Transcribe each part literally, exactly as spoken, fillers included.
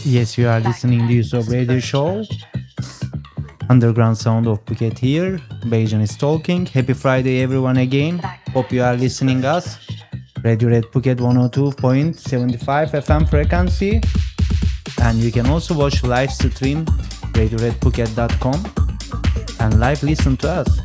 Yes, you are listening to Yusuf Radio Show. Underground sound of Phuket here. Bajan is talking. Happy Friday, everyone, again. Hope you are listening us. Radio Red Phuket one oh two point seven five F M frequency. And you can also watch live stream radio red phuket dot com and live listen to us.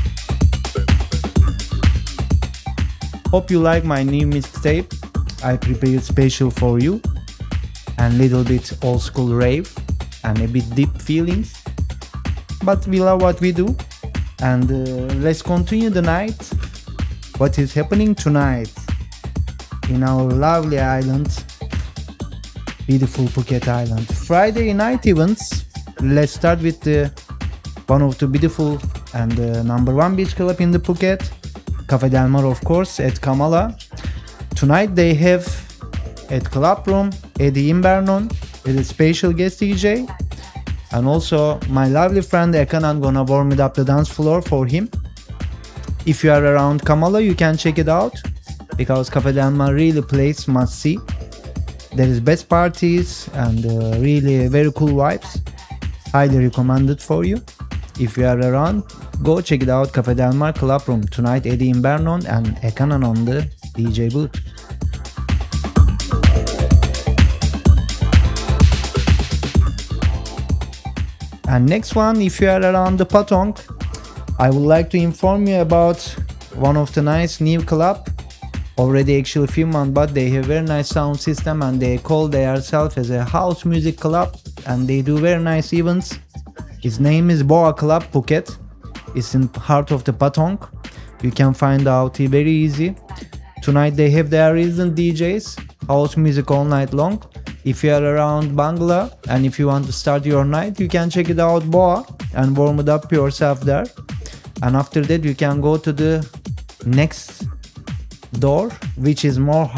Hope you like my new mixtape. I prepared special for you. And little bit old school rave and a bit deep feelings. But we love what we do. And uh, let's continue the night. What is happening tonight in our lovely island, beautiful Phuket Island. Friday night events. Let's start with the one of the beautiful and uh, number one beach club in the Phuket, Cafe Del Mar, of course, at Kamala. Tonight they have at Club Room Eddie Imbernon with a special guest D J. And also my lovely friend Ekan, I'm gonna warm it up the dance floor for him. If you are around Kamala, you can check it out because Cafe Del Mar really place must see. There is best parties and uh, really very cool vibes. Highly recommended for you. If you are around, go check it out. Cafe Del Mar Club Room. Tonight Eddie Imbernon and Ekanan on the D J booth. And next one, if you are around the Patong, I would like to inform you about one of the nice new club. Already actually a few months, but they have very nice sound system and they call themselves as a house music club and they do very nice events. His name is Boa Club Phuket. It's in heart of the Patong. You can find out very easy. Tonight they have their resident D Js, house music all night long. If you are around Bangla and if you want to start your night, you can check it out Boa and warm it up yourself there. And after that you can go to the next door, which is more